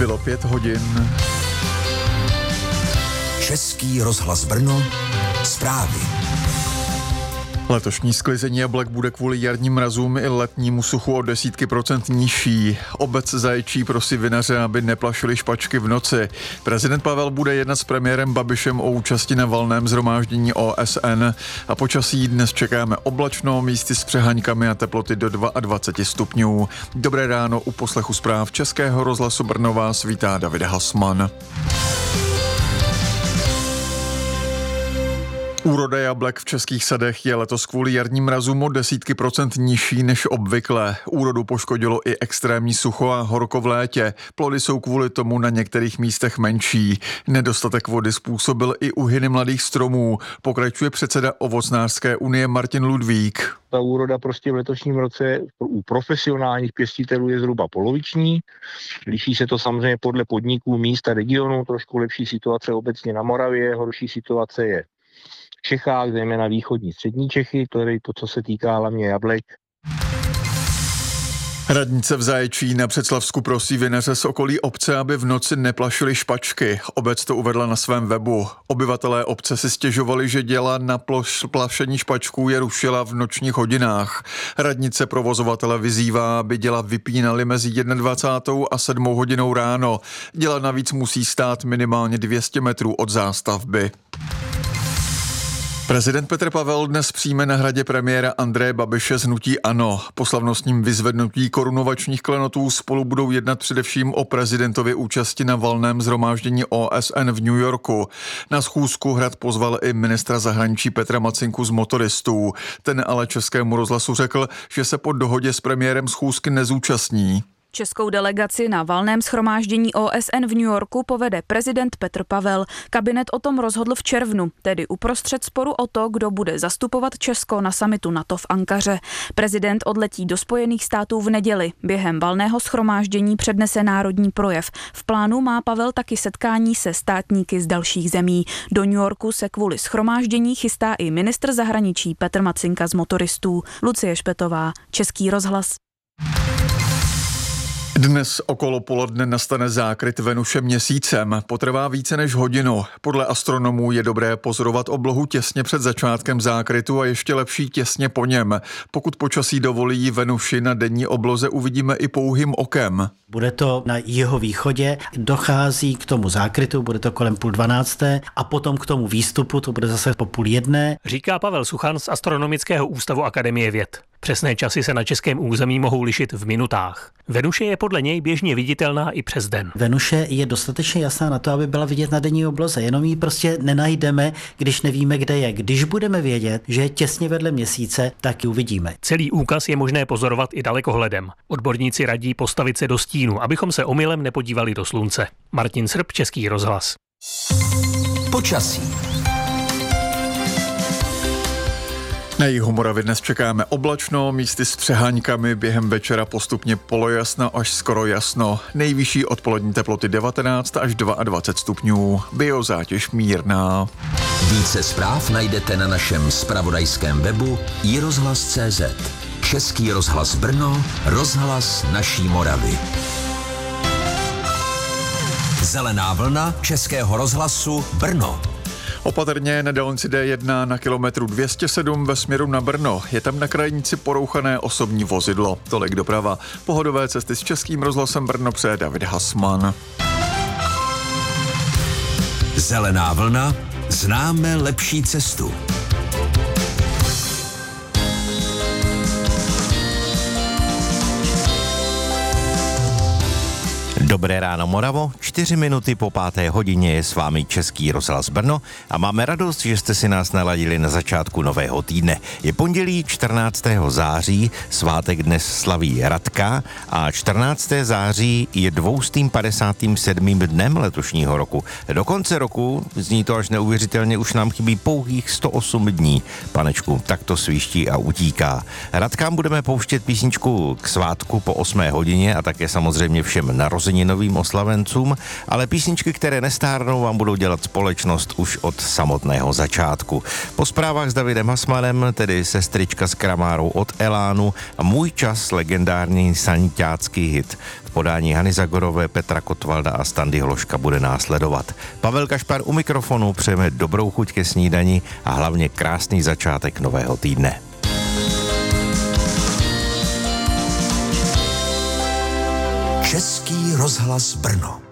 Bylo 5 hodin. Český rozhlas Brno, zprávy. Letošní sklizení jablek bude kvůli jarním mrazům i letnímu suchu o desítky procent nižší. Obec Zaječí prosí vinaře, aby neplašili špačky v noci. Prezident Pavel bude jednat s premiérem Babišem o účasti na valném shromáždění OSN a počasí dnes čekáme oblačno, místy s přeháňkami a teploty do 22 stupňů. Dobré ráno, u poslechu zpráv Českého rozhlasu Brno vás vítá David Hasman. Úroda jablek v českých sadech je letos kvůli jarním mrazům o desítky procent nižší než obvykle. Úrodu poškodilo i extrémní sucho a horko v létě. Plody jsou kvůli tomu na některých místech menší. Nedostatek vody způsobil i uhyny mladých stromů, pokračuje předseda Ovocnářské unie Martin Ludvík. Ta úroda prostě v letošním roce u profesionálních pěstitelů je zhruba poloviční. Liší se to samozřejmě podle podniků, míst a regionů. Trošku lepší situace obecně na Moravě, horší situace je v Čechách, zejména východní střední Čechy, to je to, co se týká hlavně jablek. Radnice v Zaječí na Břeclavsku prosí vinaře z okolí obce, aby v noci neplašili špačky. Obec to uvedla na svém webu. Obyvatelé obce si stěžovali, že děla na plašení špačků je rušila v nočních hodinách. Radnice provozovatele vyzývá, aby děla vypínali mezi 21. a 7. hodinou ráno. Děla navíc musí stát minimálně 200 metrů od zástavby. Prezident Petr Pavel dnes přijme na hradě premiéra Andreje Babiše z hnutí ANO. Po slavnostním vyzvednutí korunovačních klenotů spolu budou jednat především o prezidentově účasti na valném shromáždění OSN v New Yorku. Na schůzku hrad pozval i ministra zahraničí Petra Macynku z motoristů. Ten ale Českému rozhlasu řekl, že se po dohodě s premiérem schůzky nezúčastní. Českou delegaci na valném shromáždění OSN v New Yorku povede prezident Petr Pavel. Kabinet o tom rozhodl v červnu, tedy uprostřed sporu o to, kdo bude zastupovat Česko na summitu NATO v Ankaře. Prezident odletí do Spojených států v neděli. Během valného shromáždění přednese národní projev. V plánu má Pavel taky setkání se státníky z dalších zemí. Do New Yorku se kvůli shromáždění chystá i ministr zahraničí Petr Macynka z motoristů. Lucie Špetová, Český rozhlas. Dnes okolo poledne nastane zákryt Venuše měsícem. Potrvá více než hodinu. Podle astronomů je dobré pozorovat oblohu těsně před začátkem zákrytu a ještě lepší těsně po něm. Pokud počasí dovolí, Venuši na denní obloze uvidíme i pouhým okem. Bude to na jihovýchodě, dochází k tomu zákrytu, bude to kolem 11:30 a potom k tomu výstupu, to bude zase po 12:30. Říká Pavel Suchan z Astronomického ústavu Akademie věd. Přesné časy se na českém území mohou lišit v minutách. Venuše je podle něj běžně viditelná i přes den. Venuše je dostatečně jasná na to, aby byla vidět na denní obloze, jenom ji prostě nenajdeme, když nevíme, kde je. Když budeme vědět, že je těsně vedle měsíce, tak ji uvidíme. Celý úkaz je možné pozorovat i dalekohledem. Odborníci radí postavit se do stínu, abychom se omylem nepodívali do slunce. Martin Srb, Český rozhlas. Počasí. Na jihu Moravy dnes čekáme oblačno, místy s přeháňkami, během večera postupně polojasno až skoro jasno. Nejvyšší odpolední teploty 19 až 22 stupňů. Biozátěž mírná. Více zpráv najdete na našem zpravodajském webu iRozhlas.cz. Český rozhlas Brno, rozhlas naší Moravy. Zelená vlna Českého rozhlasu Brno. Opatrně na dálnici D1 na kilometru 207 ve směru na Brno. Je tam na krajnici porouchané osobní vozidlo. Tolik doprava. Pohodové cesty s Českým rozhlasem Brno přeje David Hasman. Zelená vlna. Známe lepší cestu. Dobré ráno Moravo, 4 minuty po 5. hodině je s vámi Český rozhlas Brno a máme radost, že jste si nás naladili na začátku nového týdne. Je pondělí 14. září, svátek dnes slaví Radka a 14. září je 257. dnem letošního roku. Do konce roku, zní to až neuvěřitelně, už nám chybí pouhých 108 dní. Panečku, tak to svíští a utíká. Radkám budeme pouštět písničku k svátku po 8. hodině a také samozřejmě všem narozeninovým oslavencům, ale písničky, které nestárnou, vám budou dělat společnost už od samotného začátku. Po zprávách s Davidem Hasmanem, tedy Sestřička s Kramárou od Elánu a Můj čas, legendární sanitácký hit. V Podání Hany Zagorové, Petra Kotvalda a Standy Hloška bude následovat. Pavel Kašpar u mikrofonu, přejeme dobrou chuť ke snídani a hlavně krásný začátek nového týdne. Český rozhlas Brno.